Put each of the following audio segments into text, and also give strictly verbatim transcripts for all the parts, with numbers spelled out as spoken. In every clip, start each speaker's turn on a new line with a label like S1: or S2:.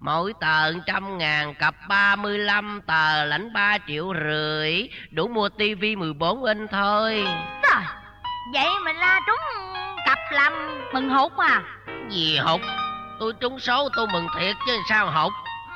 S1: Mỗi tờ trăm ngàn, cặp ba mươi lăm tờ lãnh ba triệu rưỡi, đủ mua tivi mười bốn inch thôi.
S2: Trời, vậy mình la trúng cặp làm mừng hụt à?
S1: Gì hụt? Tôi trúng số tôi mừng thiệt chứ sao hụt.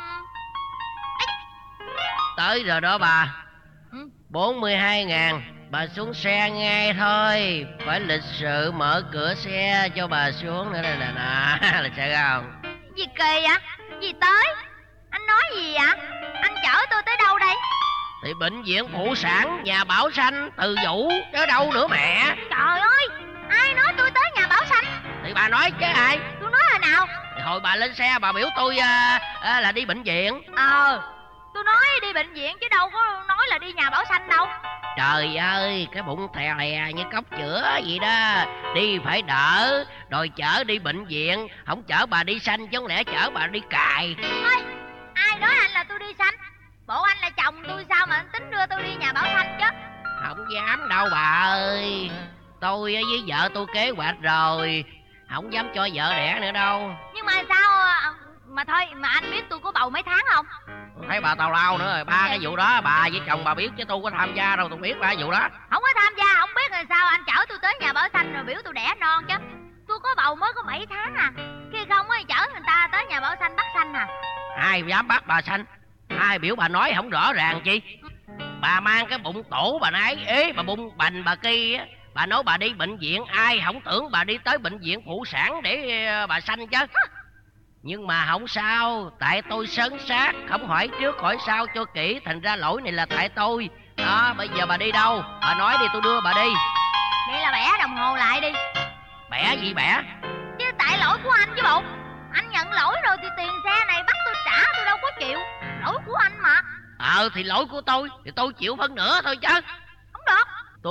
S2: Ừ.
S1: Tới rồi đó bà.
S2: Ừ.
S1: Bốn mươi hai ngàn. Bà xuống xe ngay thôi. Phải lịch sự mở cửa xe cho bà xuống nữa nè nè nè. Là sao không?
S2: Gì kỳ vậy? Gì tới? Anh nói gì vậy? Anh chở tôi tới đâu đây?
S1: Thì bệnh viện phụ sản nhà Bảo Xanh Từ Vũ chứ đâu nữa mẹ.
S2: Trời ơi, ai nói tôi tới nhà Bảo Xanh?
S1: Thì bà nói chứ ai?
S2: Tôi nói hồi nào?
S1: Thì hồi bà lên xe bà biểu tôi à, à, là đi bệnh viện.
S2: Ờ, tôi nói đi bệnh viện chứ đâu có nói là đi nhà Bảo Xanh đâu.
S1: Trời ơi, cái bụng thè lè như cốc chữa gì đó. Đi phải đỡ, rồi chở đi bệnh viện. Không chở bà đi xanh chứ không lẽ chở bà đi cài.
S2: Ê, ai nói anh là tôi đi xanh? Bộ anh là chồng tôi sao mà anh tính đưa tôi đi nhà Bảo Xanh chứ?
S1: Không dám đâu bà ơi. Tôi với vợ tôi kế hoạch rồi, không dám cho vợ đẻ nữa đâu.
S2: Nhưng mà sao mà thôi, mà anh biết tôi có bầu mấy tháng không?
S1: Thấy bà tào lao nữa rồi. Ba cái vụ đó bà với chồng bà biết chứ tôi có tham gia đâu. Tôi biết ba vụ đó.
S2: Không có tham gia, không biết rồi sao anh chở tôi tới nhà Bảo Xanh rồi biểu tôi đẻ non chứ. Tôi có bầu mới có bảy tháng à. Khi không ấy chở người ta tới nhà Bảo Xanh bắt xanh à.
S1: Ai dám bắt bà xanh? Ai biểu bà nói không rõ ràng chi? Bà mang cái bụng tổ bà nái ế, bà bụng bành bà kia. Bà nói bà đi bệnh viện, ai không tưởng bà đi tới bệnh viện phụ sản để bà sanh chứ. Nhưng mà không sao, tại tôi sớm sát, không hỏi trước hỏi sau cho kỹ, thành ra lỗi này là tại tôi. Đó, bây giờ bà đi đâu? Bà nói đi tôi đưa bà đi.
S2: Vậy là bẻ đồng hồ lại đi.
S1: Bẻ gì bẻ?
S2: Chứ tại lỗi của anh chứ bộ. Anh nhận lỗi rồi thì tiền xe này bắt tôi trả, tôi đâu có chịu. Lỗi của anh mà.
S1: Ờ thì lỗi của tôi, thì tôi chịu phân nửa thôi chứ.